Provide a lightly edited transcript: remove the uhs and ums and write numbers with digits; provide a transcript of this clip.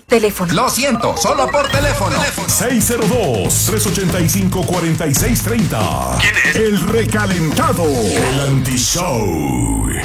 Teléfono. Lo siento, solo por teléfono. 602-385-4630. ¿Quién es? El recalentado. El anti-show.